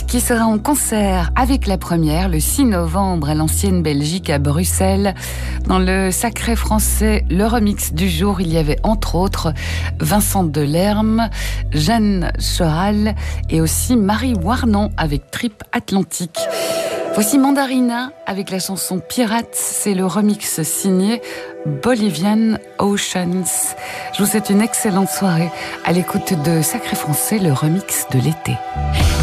qui sera en concert avec la première le 6 novembre à l'Ancienne Belgique à Bruxelles. Dans le Sacré Français, le remix du jour, il y avait entre autres Vincent Delerme, Jeanne Choral et aussi Marie Warnon avec Trip Atlantique. Voici Mandarina avec la chanson Pirate, c'est le remix signé Bolivian Oceans. Je vous souhaite une excellente soirée à l'écoute de Sacré Français, le remix de l'été.